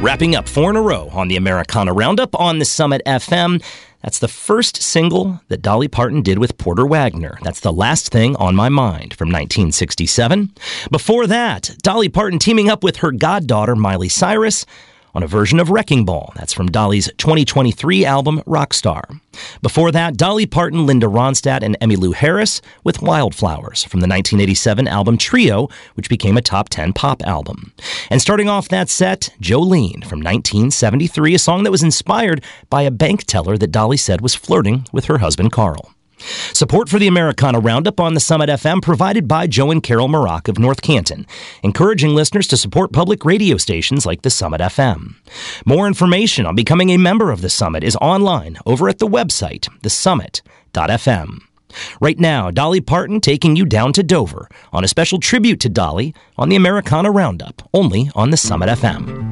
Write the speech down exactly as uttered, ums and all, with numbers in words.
Wrapping up four in a row on the Americana Roundup on the Summit F M. That's the first single that Dolly Parton did with Porter Wagoner. That's The Last Thing on My Mind from nineteen sixty-seven. Before that, Dolly Parton teaming up with her goddaughter Miley Cyrus on a version of Wrecking Ball. That's from Dolly's twenty twenty-three album, Rockstar. Before that, Dolly Parton, Linda Ronstadt, and Emmylou Harris with Wildflowers from the nineteen eighty-seven album Trio, which became a top ten pop album. And starting off that set, Jolene from nineteen seventy-three, a song that was inspired by a bank teller that Dolly said was flirting with her husband Carl. Support for the Americana Roundup on the Summit F M provided by Joe and Carol Maroc of North Canton, encouraging listeners to support public radio stations like the Summit F M. More information on becoming a member of the Summit is online over at the website, the summit dot f m. Right now, Dolly Parton taking you down to Dover on a special tribute to Dolly on the Americana Roundup, only on the Summit F M.